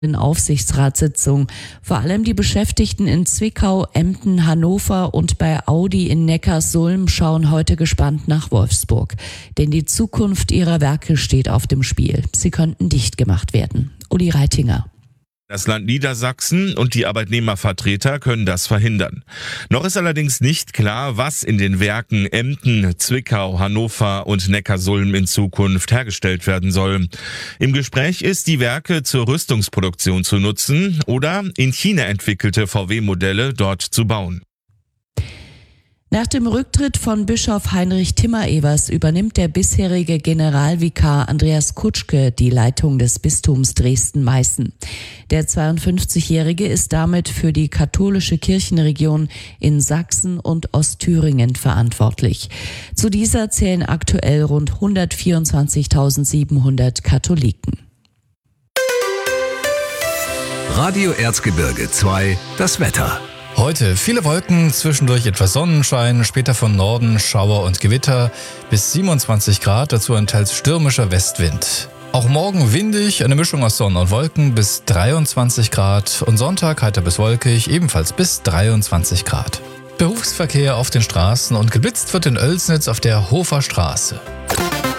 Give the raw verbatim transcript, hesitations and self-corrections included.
in Aufsichtsratssitzung. Vor allem die Beschäftigten in Zwickau, Emden, Hannover und bei Audi in Neckarsulm schauen heute gespannt nach Wolfsburg. Denn die Zukunft ihrer Werke steht auf dem Spiel. Sie könnten dicht gemacht werden. Uli Reitinger. Das Land Niedersachsen und die Arbeitnehmervertreter können das verhindern. Noch ist allerdings nicht klar, was in den Werken Emden, Zwickau, Hannover und Neckarsulm in Zukunft hergestellt werden soll. Im Gespräch ist, die Werke zur Rüstungsproduktion zu nutzen oder in China entwickelte V W-Modelle dort zu bauen. Nach dem Rücktritt von Bischof Heinrich Timmer-Evers übernimmt der bisherige Generalvikar Andreas Kutschke die Leitung des Bistums Dresden-Meißen. Der zweiundfünfzigjährige ist damit für die katholische Kirchenregion in Sachsen und Ostthüringen verantwortlich. Zu dieser zählen aktuell rund hundertvierundzwanzigtausendsiebenhundert Katholiken. Radio Erzgebirge zwei, das Wetter. Heute viele Wolken, zwischendurch etwas Sonnenschein, später von Norden Schauer und Gewitter bis siebenundzwanzig Grad, dazu ein teils stürmischer Westwind. Auch morgen windig, eine Mischung aus Sonne und Wolken bis dreiundzwanzig Grad und Sonntag heiter bis wolkig, ebenfalls bis dreiundzwanzig Grad. Berufsverkehr auf den Straßen und geblitzt wird in Oelsnitz auf der Hofer Straße.